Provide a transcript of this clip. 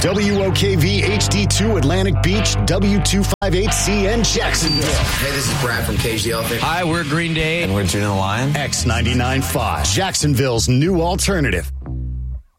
WOKV HD2 Atlantic Beach, W258CN Jacksonville. Hey, this is Brad from Cage the Elephant. Hi, we're Green Day. And we're June the Lion. X99.5, Jacksonville's new alternative.